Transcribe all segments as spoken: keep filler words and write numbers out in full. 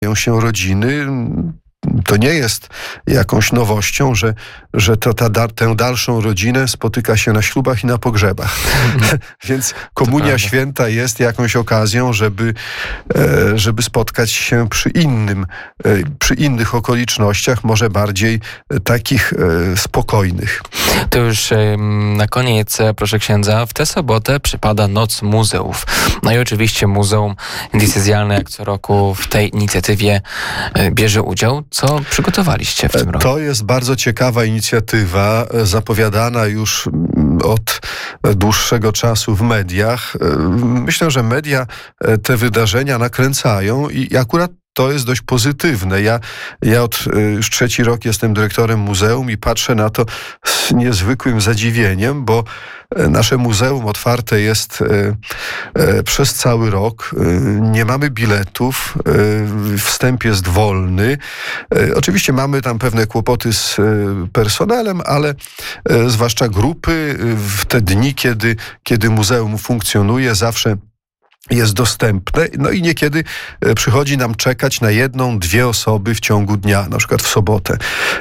się rodziny. To nie jest jakąś nowością, że, że to ta, da, tę dalszą rodzinę spotyka się na ślubach i na pogrzebach. Więc komunia święta jest jakąś okazją, żeby, e, żeby spotkać się przy innym, e, przy innych okolicznościach, może bardziej e, takich e, spokojnych. To już e, na koniec, proszę księdza, w tę sobotę przypada Noc Muzeów. No i oczywiście Muzeum Diecezjalne jak co roku w tej inicjatywie e, bierze udział. Co przygotowaliście w tym roku? To jest bardzo ciekawa inicjatywa, zapowiadana już od dłuższego czasu w mediach. Myślę, że media te wydarzenia nakręcają i akurat to jest dość pozytywne. Ja, ja od już trzeci rok jestem dyrektorem muzeum i patrzę na to z niezwykłym zadziwieniem, bo nasze muzeum otwarte jest e, e, przez cały rok. E, nie mamy biletów, e, wstęp jest wolny. E, oczywiście mamy tam pewne kłopoty z e, personelem, ale e, zwłaszcza grupy w te dni, kiedy, kiedy muzeum funkcjonuje, zawsze jest dostępne, no i niekiedy przychodzi nam czekać na jedną, dwie osoby w ciągu dnia, na przykład w sobotę.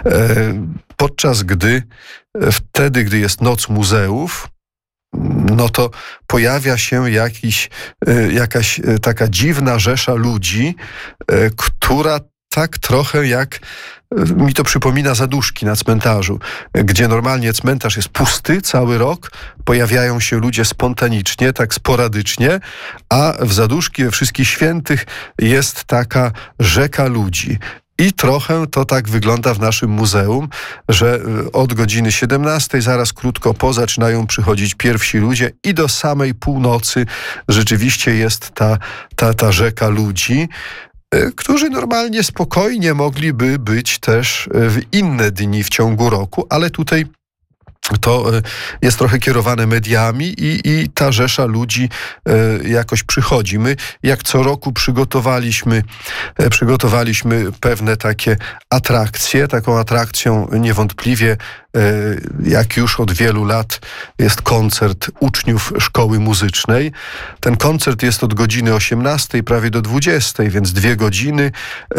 Podczas gdy, wtedy, gdy jest Noc Muzeów, no to pojawia się jakiś, jakaś taka dziwna rzesza ludzi, która tak trochę jak mi to przypomina zaduszki na cmentarzu, gdzie normalnie cmentarz jest pusty cały rok, pojawiają się ludzie spontanicznie, tak sporadycznie, a w zaduszki we Wszystkich Świętych jest taka rzeka ludzi. I trochę to tak wygląda w naszym muzeum, że od godziny siedemnastej, zaraz krótko po, zaczynają przychodzić pierwsi ludzie i do samej północy rzeczywiście jest ta, ta, ta rzeka ludzi, którzy normalnie, spokojnie mogliby być też w inne dni w ciągu roku, ale tutaj to jest trochę kierowane mediami i, i ta rzesza ludzi jakoś przychodzi. My jak co roku przygotowaliśmy, przygotowaliśmy pewne takie atrakcje. Taką atrakcją niewątpliwie, jak już od wielu lat, jest koncert uczniów szkoły muzycznej. Ten koncert jest od godziny osiemnastej prawie do dwudziestej, więc dwie godziny.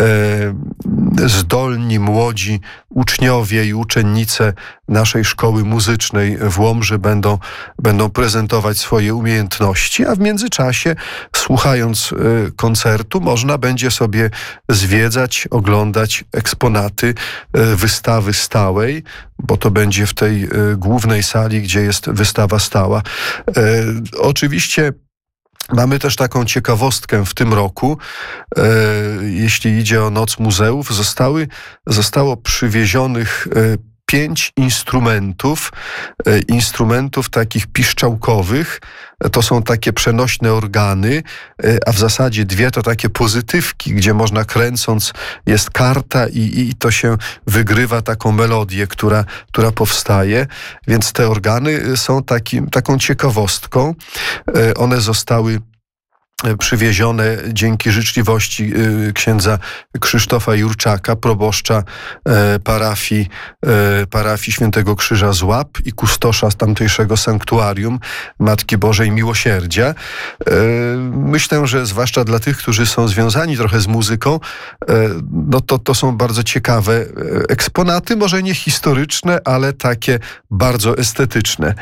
Zdolni, młodzi uczniowie i uczennice naszej szkoły muzycznej w Łomży będą, będą prezentować swoje umiejętności, a w międzyczasie, słuchając koncertu, można będzie sobie zwiedzać, oglądać eksponaty wystawy stałej, bo to będzie w tej głównej sali, gdzie jest wystawa stała. Oczywiście mamy też taką ciekawostkę w tym roku, e, jeśli idzie o Noc Muzeów, zostały, zostało przywiezionych e, pięć instrumentów, e, instrumentów takich piszczałkowych. To są takie przenośne organy, e, a w zasadzie dwie to takie pozytywki, gdzie można kręcąc, jest karta i, i to się wygrywa taką melodię, która, która powstaje. Więc te organy są takim, taką ciekawostką. E, one zostały przywiezione dzięki życzliwości księdza Krzysztofa Jurczaka, proboszcza parafii, parafii Świętego Krzyża z Łap i kustosza z tamtejszego sanktuarium Matki Bożej Miłosierdzia. Myślę, że zwłaszcza dla tych, którzy są związani trochę z muzyką, no to, to są bardzo ciekawe eksponaty, może nie historyczne, ale takie bardzo estetyczne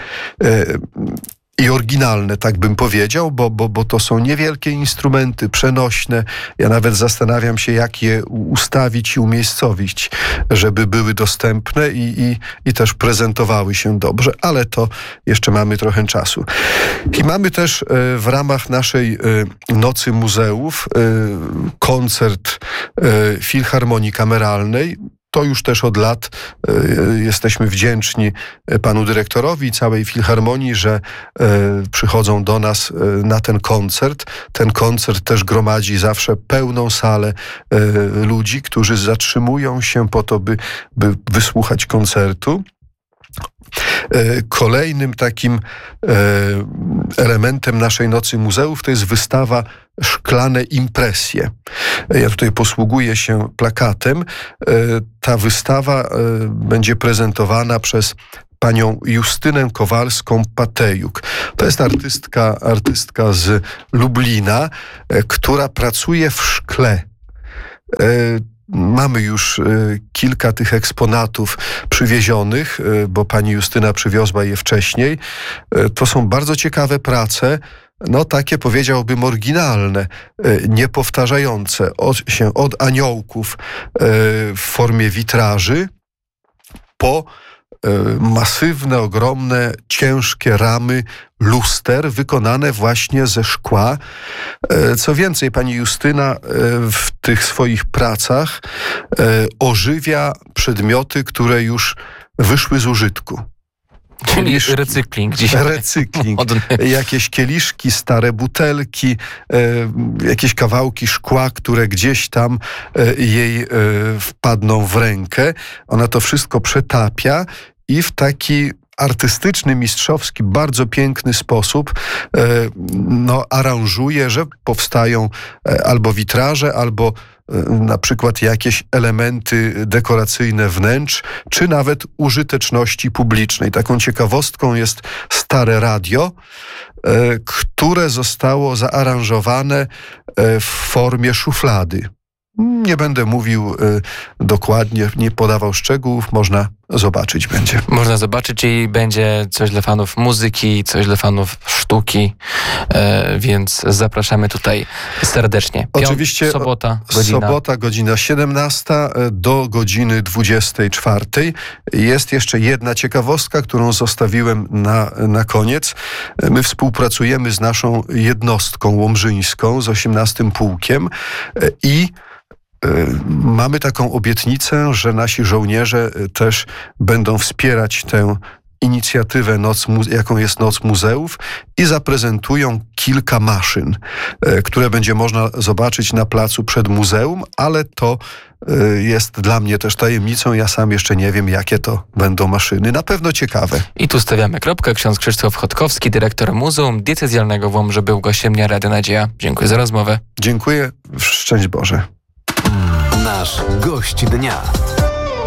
i oryginalne, tak bym powiedział, bo, bo, bo to są niewielkie instrumenty, przenośne. Ja nawet zastanawiam się, jak je ustawić i umiejscowić, żeby były dostępne i, i, i też prezentowały się dobrze, ale to jeszcze mamy trochę czasu. I mamy też w ramach naszej Nocy Muzeów koncert Filharmonii Kameralnej. To już też od lat y, jesteśmy wdzięczni panu dyrektorowi i całej Filharmonii, że y, przychodzą do nas y, na ten koncert. Ten koncert też gromadzi zawsze pełną salę y, ludzi, którzy zatrzymują się po to, by, by wysłuchać koncertu. Kolejnym takim elementem naszej Nocy Muzeów to jest wystawa Szklane Impresje. Ja tutaj posługuję się plakatem. Ta wystawa będzie prezentowana przez panią Justynę Kowalską-Patejuk. To jest artystka, artystka z Lublina, która pracuje w szkle. Mamy już kilka tych eksponatów przywiezionych, bo pani Justyna przywiozła je wcześniej. To są bardzo ciekawe prace, no takie powiedziałbym oryginalne, niepowtarzające od, się od aniołków w formie witraży po masywne, ogromne, ciężkie ramy luster wykonane właśnie ze szkła. Co więcej, pani Justyna w tych swoich pracach ożywia przedmioty, które już wyszły z użytku. Czyli Kieliszki, recykling dzisiaj. Recykling. Jakieś kieliszki, stare butelki, e, jakieś kawałki szkła, które gdzieś tam e, jej e, wpadną w rękę. Ona to wszystko przetapia i w taki artystyczny, mistrzowski, bardzo piękny sposób e, no, aranżuje, że powstają e, albo witraże, albo na przykład jakieś elementy dekoracyjne wnętrz, czy nawet użyteczności publicznej. Taką ciekawostką jest stare radio, które zostało zaaranżowane w formie szuflady. Nie będę mówił dokładnie, nie podawał szczegółów, można zobaczyć będzie. Można zobaczyć, czyli będzie coś dla fanów muzyki, coś dla fanów sztuki, e, więc zapraszamy tutaj serdecznie. Piąt, Oczywiście sobota, godzina. Sobota, godzina siedemnasta do godziny dwudziestej czwartej. Jest jeszcze jedna ciekawostka, którą zostawiłem na, na koniec. My współpracujemy z naszą jednostką łomżyńską, z osiemnastym Pułkiem i mamy taką obietnicę, że nasi żołnierze też będą wspierać tę inicjatywę, noc, jaką jest Noc Muzeów, i zaprezentują kilka maszyn, które będzie można zobaczyć na placu przed muzeum, ale to jest dla mnie też tajemnicą. Ja sam jeszcze nie wiem, jakie to będą maszyny. Na pewno ciekawe. I tu stawiamy kropkę. Ksiądz Krzysztof Chodkowski, dyrektor Muzeum Diecezjalnego w Łomży, był gościem Dnia Radia Nadzieja. Dziękuję za rozmowę. Dziękuję. Szczęść Boże. Nasz gość dnia.